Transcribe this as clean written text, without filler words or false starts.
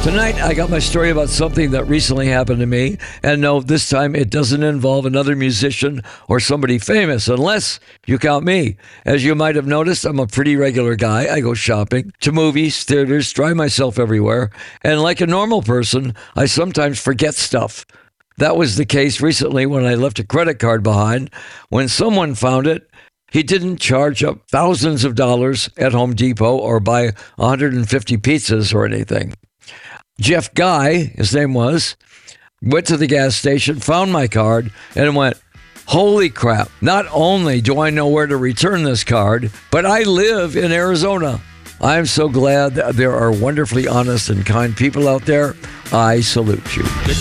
Tonight, I got my story about something that recently happened to me. And no, this time it doesn't involve another musician or somebody famous, unless you count me. As you might have noticed, I'm a pretty regular guy. I go shopping, to movies, theaters, drive myself everywhere. And like a normal person, I sometimes forget stuff. That was the case recently when I left a credit card behind. When someone found it, he didn't charge up thousands of dollars at Home Depot or buy 150 pizzas or anything. Jeff Guy, his name was, went to the gas station, found my card, and went, "Holy crap, not only do I know where to return this card, but I live in Arizona." I'm so glad that there are wonderfully honest and kind people out there. I salute you.